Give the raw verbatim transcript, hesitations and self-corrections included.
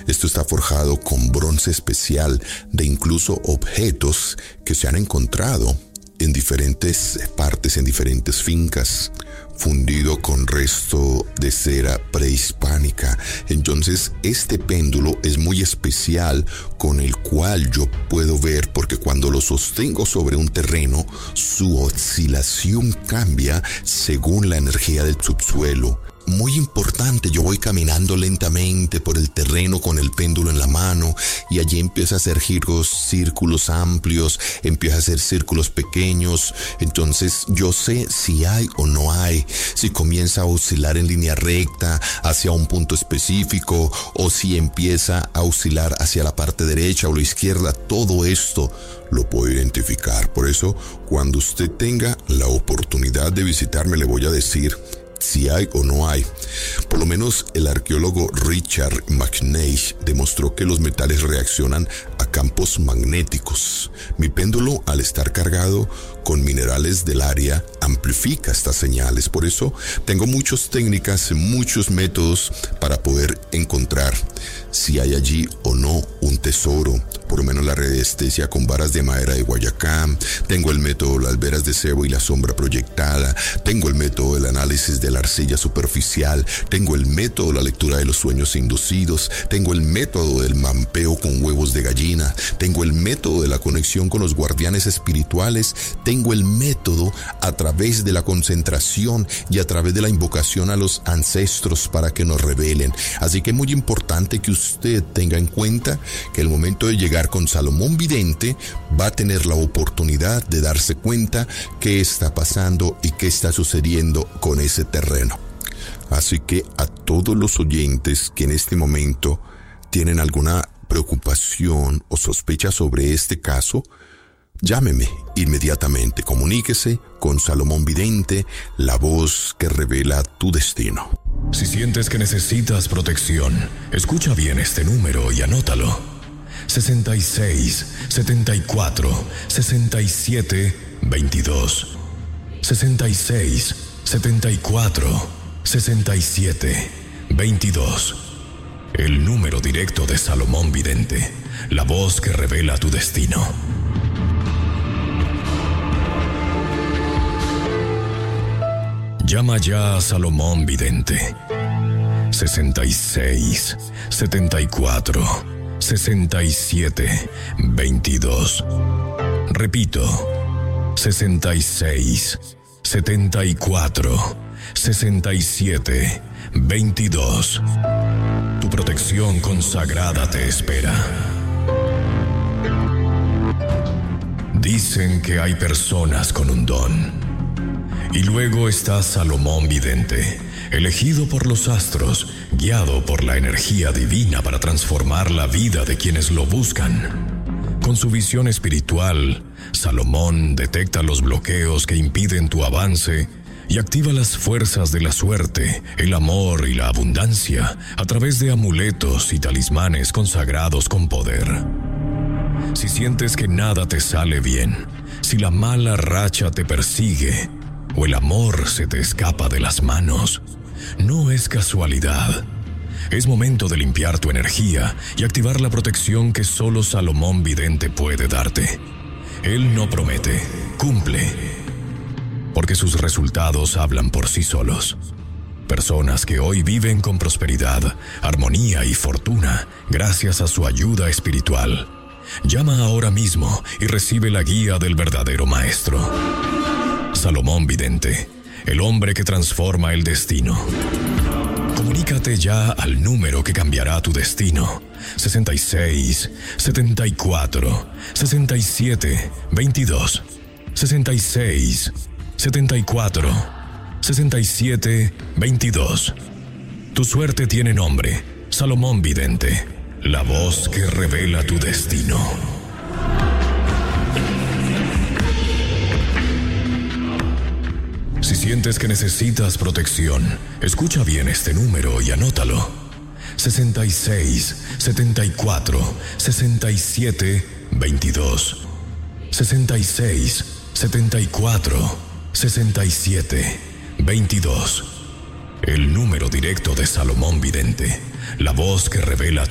Esto está forjado con bronce especial de incluso objetos que se han encontrado en diferentes partes, en diferentes fincas, fundido con resto de cera prehispánica. Entonces, este péndulo es muy especial, con el cual yo puedo ver, porque cuando lo sostengo sobre un terreno, su oscilación cambia según la energía del subsuelo. Muy importante, yo voy caminando lentamente por el terreno con el péndulo en la mano y allí empiezo a hacer giros, círculos amplios, empiezo a hacer círculos pequeños. Entonces yo sé si hay o no hay, si comienza a oscilar en línea recta hacia un punto específico o si empieza a oscilar hacia la parte derecha o la izquierda. Todo esto lo puedo identificar. Por eso, cuando usted tenga la oportunidad de visitarme, le voy a decir si hay o no hay. Por lo menos el arqueólogo Richard McNeish demostró que los metales reaccionan a campos magnéticos. Mi péndulo, al estar cargado con minerales del área, amplifica estas señales. Por eso tengo muchas técnicas, muchos métodos para poder encontrar si hay allí o no un tesoro. Por lo menos la radiestesia con varas de madera de Guayacán. Tengo el método de las veras de cebo y la sombra proyectada. Tengo el método del análisis de la arcilla superficial. Tengo el método de la lectura de los sueños inducidos. Tengo el método del mampeo con huevos de gallina. Tengo el método de la conexión con los guardianes espirituales. Tengo el método a través de la concentración y a través de la invocación a los ancestros para que nos revelen. Así que es muy importante que usted tenga en cuenta que el momento de llegar con Salomón Vidente va a tener la oportunidad de darse cuenta qué está pasando y qué está sucediendo con ese terreno. Así que a todos los oyentes que en este momento tienen alguna preocupación o sospecha sobre este caso, llámeme inmediatamente, comuníquese con Salomón Vidente, la voz que revela tu destino. Si sientes que necesitas protección, escucha bien este número y anótalo. sesenta y seis, setenta y cuatro, sesenta y siete, veintidós. sesenta y seis, setenta y cuatro, sesenta y siete, veintidós. El número directo de Salomón Vidente, la voz que revela tu destino. Llama ya a Salomón Vidente. sesenta y seis, setenta y cuatro, sesenta y siete, veintidós. Repito, sesenta y seis, setenta y cuatro, sesenta y siete, veintidós. Tu protección consagrada te espera. Dicen que hay personas con un don. Y luego está Salomón Vidente, elegido por los astros, guiado por la energía divina para transformar la vida de quienes lo buscan. Con su visión espiritual, Salomón detecta los bloqueos que impiden tu avance y activa las fuerzas de la suerte, el amor y la abundancia a través de amuletos y talismanes consagrados con poder. Si sientes que nada te sale bien, si la mala racha te persigue o el amor se te escapa de las manos, no es casualidad. Es momento de limpiar tu energía y activar la protección que solo Salomón Vidente puede darte. Él no promete, cumple, porque sus resultados hablan por sí solos. Personas que hoy viven con prosperidad, armonía y fortuna gracias a su ayuda espiritual. Llama ahora mismo y recibe la guía del verdadero maestro. Salomón Vidente, el hombre que transforma el destino. Comunícate ya al número que cambiará tu destino. sesenta y seis, setenta y cuatro, sesenta y siete, veintidós. sesenta y seis, setenta y cuatro, sesenta y siete, veintidós. Tu suerte tiene nombre, Salomón Vidente, la voz que revela tu destino. Si sientes que necesitas protección, escucha bien este número y anótalo. sesenta y seis, setenta y cuatro, sesenta y siete, veintidós. sesenta y seis, setenta y cuatro, sesenta y siete, veintidós. El número directo de Salomón Vidente, la voz que revela